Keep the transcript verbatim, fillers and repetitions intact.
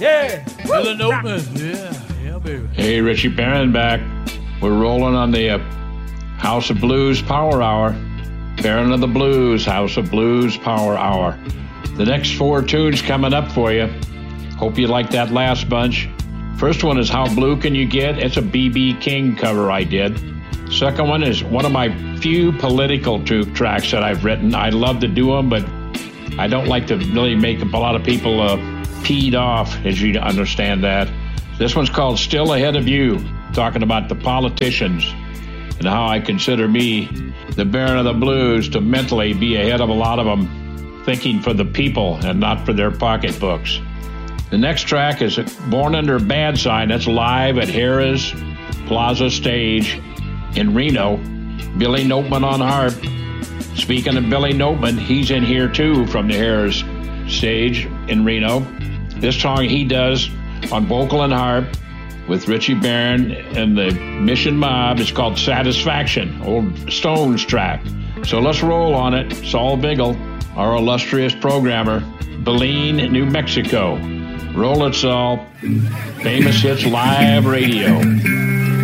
Yeah. Billy Noteman. Yeah. Yeah, baby. Hey, Richie Barron back. We're rolling on the uh, House of Blues Power Hour. Baron of the Blues, House of Blues Power Hour. The next four tunes coming up for you. Hope you like that last bunch. First one is How Blue Can You Get? It's a B B King cover I did. Second one is one of my few political tracks that I've written. I love to do them, but I don't like to really make a lot of people uh, peed off, as you understand that. This one's called Still Ahead of You, talking about the politicians and how I consider me, the Baron of the Blues, to mentally be ahead of a lot of them, thinking for the people and not for their pocketbooks. The next track is Born Under a Bad Sign. That's live at Harrah's Plaza Stage in Reno. Billy Noteman on harp. Speaking of Billy Noteman, he's in here too from the Harrah's stage in Reno. This song he does on vocal and harp with Richie Barron and the Mission Mob. It's called Satisfaction, old Stones track. So let's roll on it. Saul Biggle, our illustrious programmer, Belen, New Mexico. Roll it, Saul. Famous Hits Live Radio.